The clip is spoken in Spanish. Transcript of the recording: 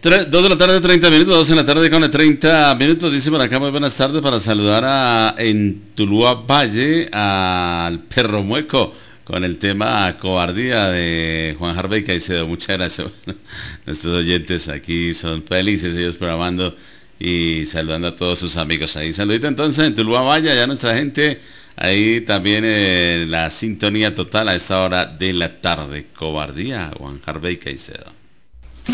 2 de la tarde, 30 minutos, 2 en la tarde con 30 minutos. Dice por acá, muy buenas tardes, para saludar en Tuluá Valle al Perro Mueco con el tema Cobardía de Juan Harvey Caicedo. Muchas gracias. Bueno, nuestros oyentes aquí son felices, ellos programando y saludando a todos sus amigos ahí. Saludito entonces en Tuluá Valle, ya nuestra gente ahí también la sintonía total a esta hora de la tarde. Cobardía, Juan Harvey Caicedo.